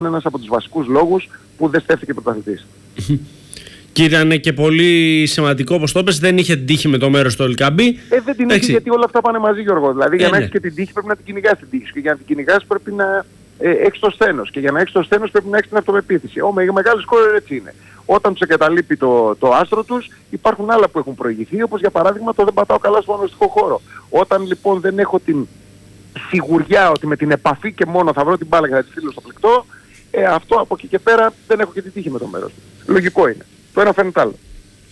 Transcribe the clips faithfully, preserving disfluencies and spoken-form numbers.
ένας από τους βασικούς λόγους που δεν στέφθηκε πρωταθλητής. Και ήταν και πολύ σημαντικό, όπως το είπες, δεν είχε την τύχη με το μέρος του Ελκαμπή. Ε, δεν την είχε γιατί όλα αυτά πάνε μαζί, Γιώργο. Δηλαδή, για ε, να ναι. έχεις και την τύχη πρέπει να την κυνηγάς την τύχη. Και για να την κυνηγάς πρέπει να ε, έχεις το σθένος. Και για να έχεις το σθένος πρέπει να έχεις την αυτοπεποίθηση. Ο με, μεγάλοι σκόρερ έτσι είναι. Όταν τους εγκαταλείπει το, το άστρο τους, υπάρχουν άλλα που έχουν προηγηθεί, όπως για παράδειγμα το δεν πατάω καλά στον αγωνιστικό χώρο. Όταν λοιπόν δεν έχω την σιγουριά ότι με την επαφή και μόνο θα βρω την μπάλα και θα τη στείλω στο πλεκτό, ε, αυτό από εκεί και πέρα δεν έχω και την τύχη με το μέρος του. Λογικό είναι. Το ένα φαίνεται άλλο.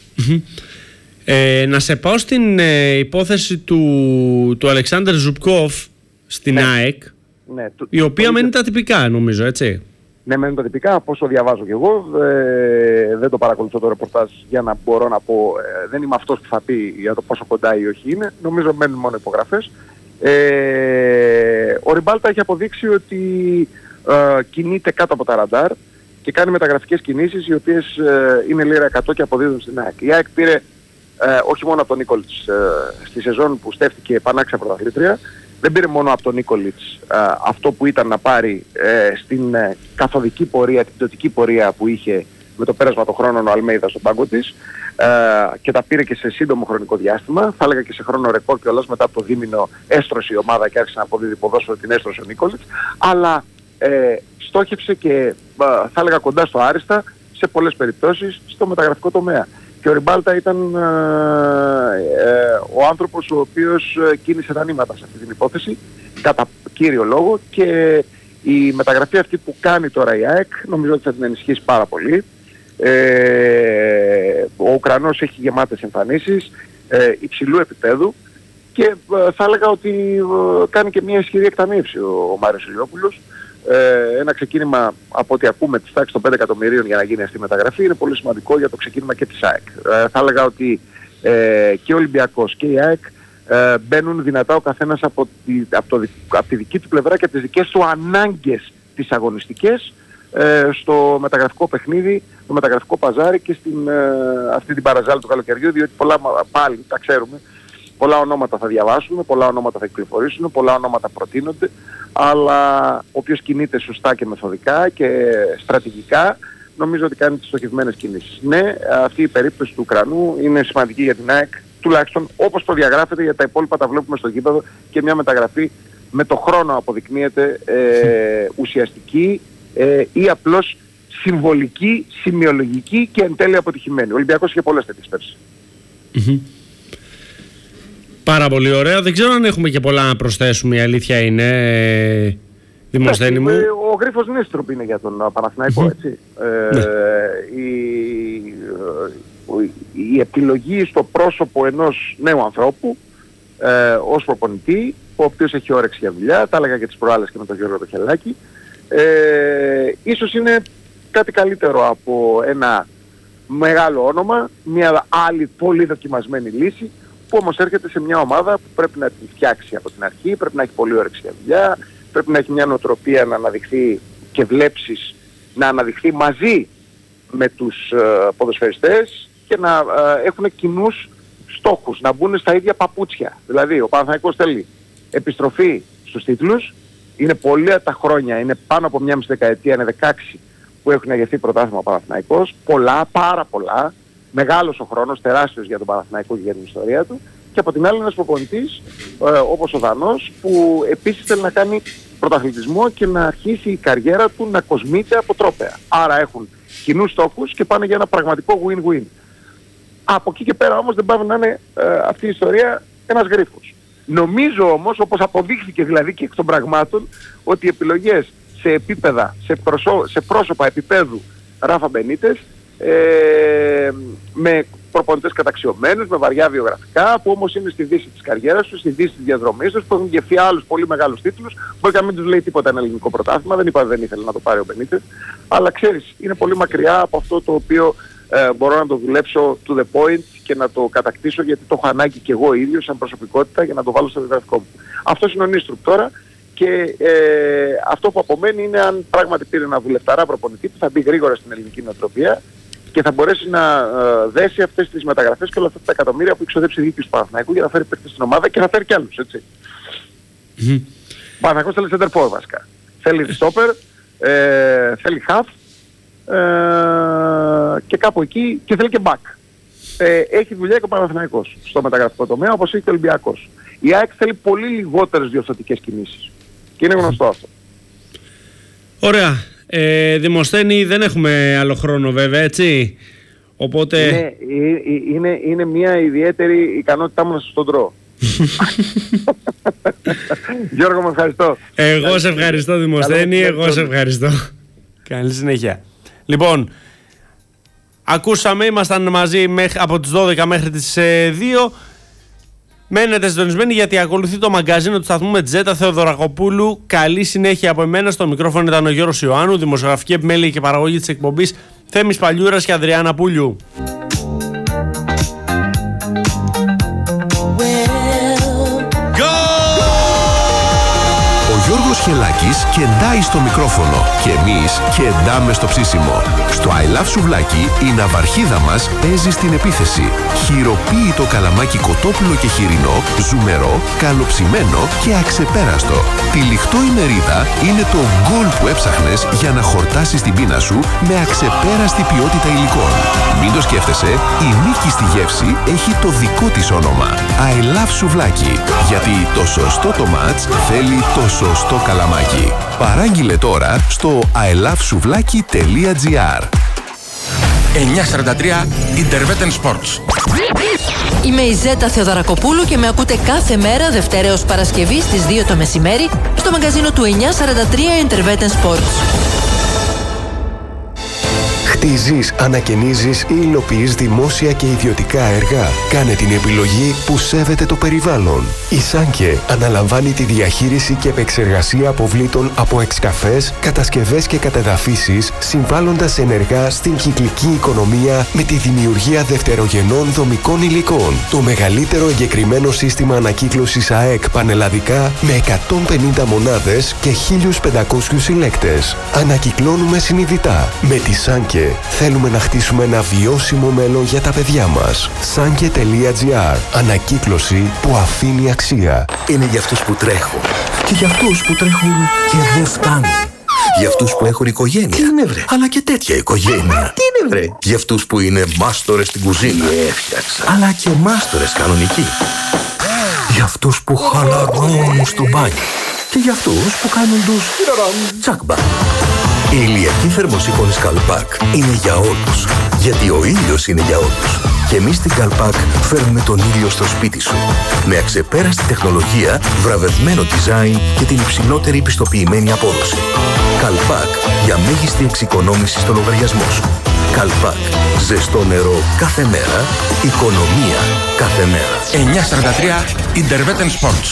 Ε, να σε πάω στην ε, υπόθεση του, του Αλεξάνδρ Ζουμπκόφ στην ναι. ΑΕΚ, ναι, το, η οποία το, μένει τα τυπικά νομίζω, έτσι. Ναι, μένουν τα τυπικά, από όσο διαβάζω κι εγώ, ε, δεν το παρακολουθώ το ρεπορτάζ για να μπορώ να πω, ε, δεν είμαι αυτός που θα πει για το πόσο κοντά ή όχι είναι, νομίζω μένουν μόνο υπογραφές. Ε, ο Ριμπάλτα έχει αποδείξει ότι ε, κινείται κάτω από τα ραντάρ και κάνει μεταγραφικές κινήσεις οι οποίες ε, είναι λίρα εκατό και αποδίδουν στην ΑΕΚ. Η ΑΕΚ πήρε ε, όχι μόνο από τον Νίκολιτς ε, στη σεζόν που στέφτηκε πανάξια πρωταθλήτρια, δεν πήρε μόνο από τον Νίκολιτς ε, αυτό που ήταν να πάρει ε, στην ε, καθοδική πορεία, την πτωτική πορεία που είχε με το πέρασμα των χρόνων ο Αλμέιδα στον πάγκο της ε, και τα πήρε και σε σύντομο χρονικό διάστημα, θα έλεγα και σε χρόνο ρεκόρ κιόλας μετά από το δίμηνο έστρωσε η ομάδα και άρχισε να αποδίδει ποδόσφαιρο την έστρωσε ο Νίκολιτς, αλλά ε, στόχευσε και ε, θα έλεγα κοντά στο άριστα σε πολλές περιπτώσεις στο μεταγραφικό τομέα. Και ο Ριμπάλτα ήταν ε, ε, ο άνθρωπος ο οποίος κίνησε τα νήματα σε αυτή την υπόθεση, κατά κύριο λόγο, και η μεταγραφή αυτή που κάνει τώρα η ΑΕΚ νομίζω ότι θα την ενισχύσει πάρα πολύ. Ε, ο Ουκρανός έχει γεμάτες εμφανίσεις ε, υψηλού επίπεδου και ε, θα έλεγα ότι ε, κάνει και μια ισχυρή εκταμείευση ο, ο Μάριος Ηλιόπουλος. Ε, ένα ξεκίνημα από ό,τι ακούμε της τάξης των πέντε εκατομμυρίων για να γίνει αυτή η μεταγραφή είναι πολύ σημαντικό για το ξεκίνημα και της ΑΕΚ. Ε, θα έλεγα ότι ε, και ο Ολυμπιακός και η ΑΕΚ ε, μπαίνουν δυνατά ο καθένας από τη, από, το, από τη δική του πλευρά και από τις δικές του ανάγκες τις αγωνιστικές ε, στο μεταγραφικό παιχνίδι, το μεταγραφικό παζάρι και στην, ε, αυτή την παραζάλη του καλοκαιριού, διότι πολλά πάλι τα ξέρουμε. Πολλά ονόματα θα διαβάσουμε, πολλά ονόματα θα κυκλοφορήσουν, πολλά ονόματα προτείνονται, αλλά όποιος κινείται σωστά και μεθοδικά και στρατηγικά, νομίζω ότι κάνει τις στοχευμένες κινήσεις. Ναι, αυτή η περίπτωση του Ουκρανού είναι σημαντική για την ΑΕΚ, τουλάχιστον όπως το διαγράφεται, για τα υπόλοιπα τα βλέπουμε στο γήπεδο και μια μεταγραφή με το χρόνο αποδεικνύεται ε, ουσιαστική ε, ή απλώς συμβολική, σημειολογική και εν τέλει αποτυχημένη. Ο Ολυμπιακός είχε πολλές τέτοιες πέρσι. Πάρα πολύ ωραία. Δεν ξέρω αν έχουμε και πολλά να προσθέσουμε, η αλήθεια είναι, Δημοσθένη μου. Ο Γρίφος Νίστροπ είναι για τον Παναθηναϊκό, έτσι. Ναι. Ε, η, η επιλογή στο πρόσωπο ενός νέου ανθρώπου ε, ως προπονητή, ο οποίος έχει όρεξη για δουλειά, τα έλεγα και τις προάλλες και με τον Γιώργο το Χελάκη, ε, ίσως είναι κάτι καλύτερο από ένα μεγάλο όνομα, μια άλλη πολύ δοκιμασμένη λύση, που όμως έρχεται σε μια ομάδα που πρέπει να την φτιάξει από την αρχή, πρέπει να έχει πολύ όρεξη για δουλειά, πρέπει να έχει μια νοοτροπία να αναδειχθεί και βλέψεις να αναδειχθεί μαζί με τους uh, ποδοσφαιριστές και να uh, έχουν κοινούς στόχους, να μπουν στα ίδια παπούτσια. Δηλαδή ο Παναθηναϊκός θέλει επιστροφή στους τίτλους, είναι πολλά τα χρόνια, είναι πάνω από μια μισή δεκαετία, είναι δεκαέξι που έχουν αγερθεί πρωτάθλημα ο Παναθηναϊκός, πολλά, πάρα πολλά, μεγάλος ο χρόνος, τεράστιος για τον Παναθηναϊκό και για την ιστορία του, και από την άλλη ένας προπονητής ε, όπως ο Δανός που επίσης θέλει να κάνει πρωταθλητισμό και να αρχίσει η καριέρα του να κοσμείται από τρόπαια. Άρα έχουν κοινούς στόχους και πάνε για ένα πραγματικό win-win. Από εκεί και πέρα όμως δεν πάει να είναι ε, αυτή η ιστορία ένας γρίφος. Νομίζω όμως, όπως αποδείχθηκε δηλαδή και εκ των πραγμάτων, ότι οι επιλογές σε επίπεδα, σε, προσώ, σε πρόσωπα επίπεδου Ράφα Μπενίτες, ε, με προπονητές καταξιωμένους, με βαριά βιογραφικά, που όμως είναι στη δύση της καριέρας τους, στη δύση της διαδρομής τους, που έχουν γευθεί άλλους πολύ μεγάλους τίτλους. Μπορεί να μην τους λέει τίποτα ένα ελληνικό πρωτάθλημα, δεν είπα δεν ήθελε να το πάρει ο Μπενίτες, αλλά ξέρεις, είναι πολύ μακριά από αυτό το οποίο ε, μπορώ να το δουλέψω to the point και να το κατακτήσω, γιατί το έχω ανάγκη και εγώ ίδιος σαν προσωπικότητα για να το βάλω στο βιογραφικό μου. Αυτός είναι ο Νίστρουπ τώρα. Και ε, αυτό που απομένει είναι αν πράγματι πήρε ένα δουλευταρά προπονητή που θα μπει γρήγορα στην ελληνική νοοτροπία και θα μπορέσει να ε, δέσει αυτές τις μεταγραφές και όλα αυτά τα εκατομμύρια που εξοδέψει η διοίκηση του Παναθηναϊκού για να φέρει παίκτες στην ομάδα και να φέρει κι άλλους, έτσι. Mm-hmm. Ο Παναθηναϊκός θέλει center forward βασικά. Θέλει stopper, ε, θέλει half ε, και κάπου εκεί και θέλει και back. Ε, έχει δουλειά και ο Παναθηναϊκός στο μεταγραφικό τομέα, όπως έχει και ο Ολυμπιακός. Η ΑΕΚ θέλει πολύ λιγότερες διορθωτικές κινήσεις. Και είναι γνωστό αυτό. Ωραία. Ε, Δημοσθένη, δεν έχουμε άλλο χρόνο βέβαια, έτσι. Οπότε... Είναι, είναι, είναι μια ιδιαίτερη ικανότητά μου να σας τον τρώω. Γιώργο, με ευχαριστώ. Εγώ σε ευχαριστώ, Δημοσθένη, εγώ σε ευχαριστώ. Καλή συνέχεια. Λοιπόν, ακούσαμε, ήμασταν μαζί μέχρι, από τις δώδεκα μέχρι τις δύο. Μένετε συντονισμένοι γιατί ακολουθεί το μαγκαζίνο του σταθμού με Τζέτα Θεοδωρακοπούλου. Καλή συνέχεια από εμένα. Στο μικρόφωνο ήταν ο Γιώργος Ιωάννου, δημοσιογραφική επιμέλεια και παραγωγή της εκπομπής Θέμης Παλιούρας και Ανδριάννα Πούλιου. Ο Γιώργος Χελάκης κεντάει στο μικρόφωνο και εμείς κεντάμε στο ψήσιμο. Στο I Love Σουβλάκι η ναυαρχίδα μας παίζει στην επίθεση. Χειροποίητο καλαμάκι κοτόπουλο και χοιρινό, ζουμερό, καλοψημένο και αξεπέραστο. Τυλιχτό ημερίδα είναι το γκολ που έψαχνες για να χορτάσεις την πείνα σου με αξεπέραστη ποιότητα υλικών. Μην το σκέφτεσαι, η νίκη στη γεύση έχει το δικό της όνομα. I Love Σουβλάκι. Γιατί το σωστό το μάτς θέλει το σωστό καλαμάκι. Παράγγειλε τώρα στο άι λαβ σουβλάκι τελεία τζι άρ. εννιακόσια σαράντα τρία Interveten Sports. Είμαι η Ζέτα Θεοδωρακοπούλου και με ακούτε κάθε μέρα Δευτέρα έως Παρασκευή στις δύο το μεσημέρι στο μαγκαζίνο του εννιακόσια σαράντα τρία Interveten Sports. Χτίζεις, ανακαινίζεις ή υλοποιείς δημόσια και ιδιωτικά έργα. Κάνε την επιλογή που σέβεται το περιβάλλον. Η Σάνκε αναλαμβάνει τη διαχείριση και επεξεργασία αποβλήτων από εξκαφές, κατασκευές και κατεδαφίσεις, συμβάλλοντας ενεργά στην κυκλική οικονομία με τη δημιουργία δευτερογενών δομικών υλικών. Το μεγαλύτερο εγκεκριμένο σύστημα ανακύκλωσης ΑΕΚ πανελλαδικά με εκατόν πενήντα μονάδες και χίλιους πεντακόσιους συλλέκτες. Ανακυκλώνουμε συνειδητά. Με τη Σάνκε θέλουμε να χτίσουμε ένα βιώσιμο μέλλον για τα παιδιά μας. Σάνκε τελεία τζι άρ. Ανακύκλωση που αφήνει αξία. Είναι για αυτούς που τρέχουν. Και για αυτούς που τρέχουν και δεν φτάνουν. Για αυτούς που έχουν οικογένεια. Τι είναι βρε. Αλλά και τέτοια οικογένεια. Τι είναι βρε. Για αυτούς που είναι μάστορες στην κουζίνα. Έφτιαξα. Αλλά και μάστορες κανονικοί. Για αυτούς που χαλαρώνουν στο μπάνιο. Και για αυτούς που κάνουν τους τσάκμπα. Η ηλιακή θερμοσύφωνη Καλπάκ είναι για όλους. Γιατί ο ήλιος είναι για όλους. Και εμείς στην Καλπάκ φέρνουμε τον ήλιο στο σπίτι σου. Με αξεπέραστη τεχνολογία, βραβευμένο design και την υψηλότερη πιστοποιημένη απόδοση. Καλπάκ για μέγιστη εξοικονόμηση στο λογαριασμό σου. Καλπάκ. Ζεστό νερό κάθε μέρα. Οικονομία κάθε μέρα. εννιακόσια σαράντα τρία Interveten Sports.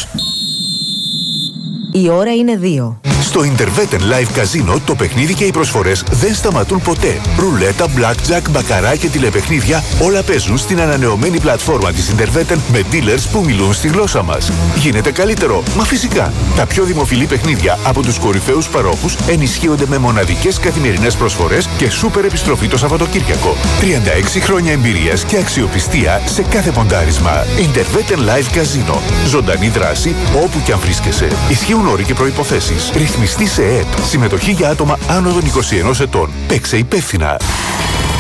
Η ώρα είναι δύο. Στο Interveten Live Casino το παιχνίδι και οι προσφορές δεν σταματούν ποτέ. Ρουλέτα, blackjack, μπακαρά και τηλεπαιχνίδια όλα παίζουν στην ανανεωμένη πλατφόρμα της Interveten με dealers που μιλούν στη γλώσσα μας. Γίνεται καλύτερο, μα φυσικά. Τα πιο δημοφιλή παιχνίδια από τους κορυφαίους παρόχους ενισχύονται με μοναδικές καθημερινές προσφορές και σούπερ επιστροφή το Σαββατοκύριακο. τριάντα έξι χρόνια εμπειρίας και αξιοπιστία σε κάθε ποντάρισμα. Interveten Live Casino. Ζωντανή δράση όπου και αν βρίσκεσαι. Ισχύουν όροι και προϋποθέσεις. Ρυθμιστή σε ΕΕΠ. Συμμετοχή για άτομα άνω των είκοσι ενός ετών. Παίξε υπεύθυνα.